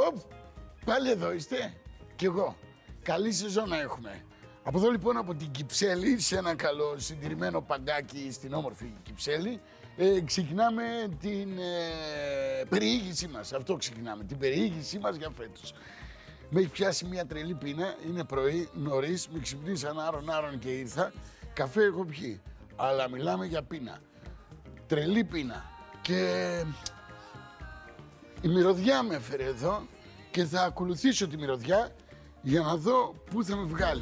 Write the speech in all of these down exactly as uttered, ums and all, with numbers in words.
Οπ, πάλι εδώ είστε. Κι εγώ. Καλή σεζόν να έχουμε. Από εδώ λοιπόν από την Κυψέλη, σε ένα καλό συντηρημένο παγκάκι στην όμορφη Κυψέλη, ε, ξεκινάμε την ε, περιήγησή μας. Αυτό ξεκινάμε, την περιήγησή μας για φέτος. Με έχει πιάσει μια τρελή πείνα, είναι πρωί, νωρίς, με ξυπνήσαν άρον άρον και ήρθα. Καφέ έχω πιει, αλλά μιλάμε για πείνα. Τρελή πείνα. Και η μυρωδιά με έφερε εδώ και θα ακολουθήσω τη μυρωδιά για να δω πού θα με βγάλει.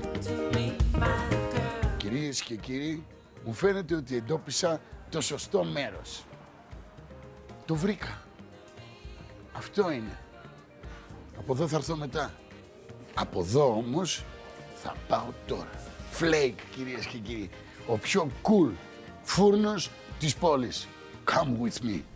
Κυρίες και κύριοι, μου φαίνεται ότι εντόπισα το σωστό μέρος. Το βρήκα. Αυτό είναι. Από εδώ θα έρθω μετά. Από εδώ όμως θα πάω τώρα. Flake, κυρίες και κύριοι. Ο πιο cool φούρνος της πόλης. Come with me.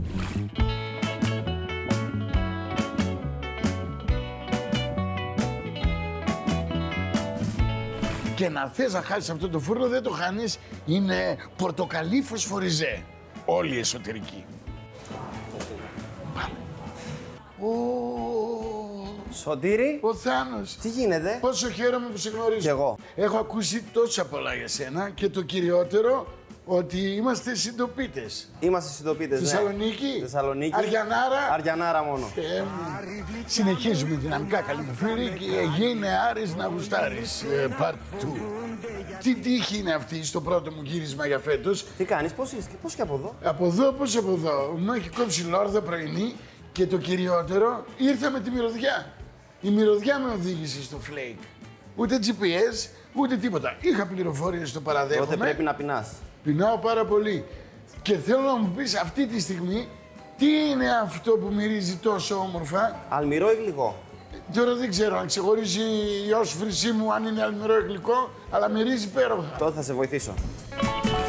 Και να θες να χάσεις αυτό το φούρνο, δεν το χάνεις. Είναι πορτοκαλί φωσφοριζέ. Όλη η εσωτερική. Πάμε. Ο... Σωτήρη, Ο Θάνος. τι γίνεται? Πόσο χαίρομαι που σε γνωρίζω. Κι εγώ. Έχω ακούσει τόσα πολλά για σένα και το κυριότερο, ότι είμαστε συντοπίτες. Είμαστε συντοπίτες, ναι. Θεσσαλονίκη. Θεσσαλονίκη. Αριανάρα. Αριανάρα μόνο. Ε, συνεχίζουμε δυναμικά, καλή μου φίλη, και γίνε Άρης να γουστάρεις. Ε, part two. Τι τύχη είναι αυτή στο πρώτο μου γύρισμα για φέτος. Τι κάνεις, πώς είσαι, πώς και από εδώ? Από εδώ, πώς από εδώ. Μου έχει κόψει λόρδα πρωινή και το κυριότερο, ήρθα με τη μυρωδιά. Η μυρωδιά με οδήγησε στο Flake. Ούτε τζι πι ες, ούτε τίποτα. Είχα πληροφορίες, στο παραδέχομαι. Τότε πρέπει να πεινάς. Πεινάω πάρα πολύ. Και θέλω να μου πεις αυτή τη στιγμή, τι είναι αυτό που μυρίζει τόσο όμορφα. Αλμυρό ή γλυκό? Τώρα δεν ξέρω αν ξεχωρίζει η όσφρησή μου αν είναι αλμυρό ή γλυκό, αλλά μυρίζει υπέροχα. Τότε θα σε βοηθήσω.